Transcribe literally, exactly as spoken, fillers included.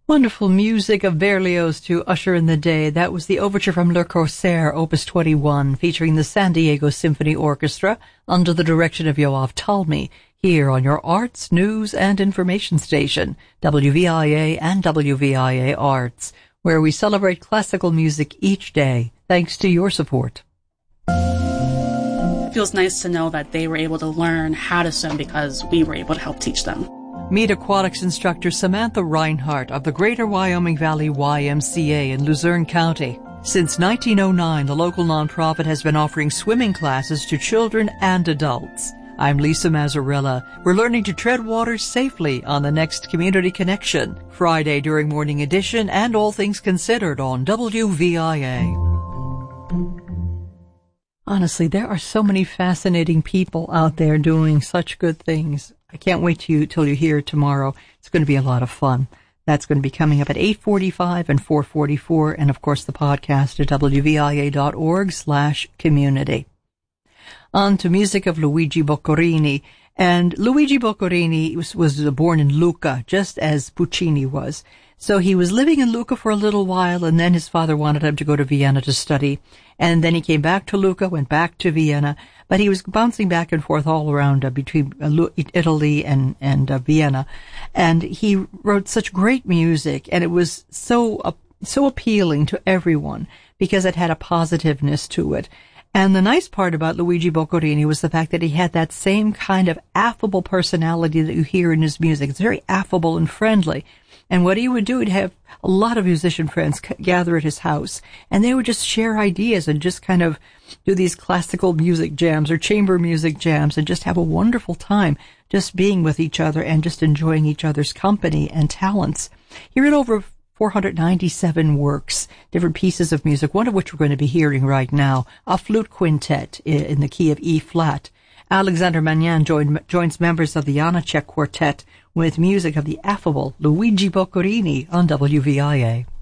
Wonderful music of Berlioz to usher in the day. That was the overture from Le Corsaire, Opus twenty-one, featuring the San Diego Symphony Orchestra under the direction of Yoav Talmi, here on your arts, news, and information station, W V I A and W V I A Arts, where we celebrate classical music each day, thanks to your support. It feels nice to know that they were able to learn how to swim because we were able to help teach them. Meet aquatics instructor Samantha Reinhart of the Greater Wyoming Valley Y M C A in Luzerne County. Since nineteen oh nine, the local nonprofit has been offering swimming classes to children and adults. I'm Lisa Mazzarella. We're learning to tread water safely on the next Community Connection, Friday during Morning Edition and All Things Considered on W V I A. Honestly, there are so many fascinating people out there doing such good things. I can't wait till you, till you hear it tomorrow. It's going to be a lot of fun. That's going to be coming up at eight forty-five and four forty-four, and of course the podcast at W V I A dot org slash community. On to music of Luigi Boccherini. And Luigi Boccherini was, was born in Lucca, just as Puccini was. So he was living in Lucca for a little while, and then his father wanted him to go to Vienna to study. And then he came back to Lucca, went back to Vienna, but he was bouncing back and forth all around uh, between uh, Italy and, and uh, Vienna. And he wrote such great music, and it was so, uh, so appealing to everyone because it had a positiveness to it. And the nice part about Luigi Boccherini was the fact that he had that same kind of affable personality that you hear in his music. It's very affable and friendly. And what he would do, he'd have a lot of musician friends gather at his house, and they would just share ideas and just kind of do these classical music jams or chamber music jams and just have a wonderful time just being with each other and just enjoying each other's company and talents. He wrote over four hundred ninety-seven works, different pieces of music, one of which we're going to be hearing right now, a flute quintet in the key of E flat. Alexander Magnan joined, joins members of the Janacek Quartet with music of the affable Luigi Boccherini on W V I A.